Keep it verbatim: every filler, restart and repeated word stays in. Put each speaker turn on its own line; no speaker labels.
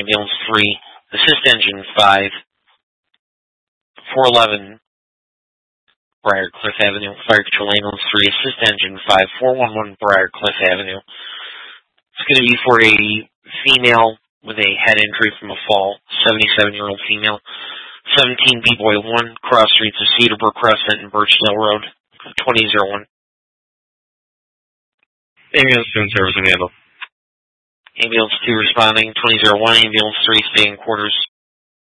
Ambulance three, Assist Engine five, four eleven Briarcliff Avenue, Fire Control Ambulance three, Assist Engine five, four one one Briarcliff Avenue. It's going to be for a female with a head injury from a fall, seventy-seven-year-old female, seventeen B-Boy one, cross streets of Cedarbrook Crescent and Birchdale Road, twenty oh one.
Ambulance two service and handle.
Ambulance two responding, twenty oh one, Ambulance three staying quarters.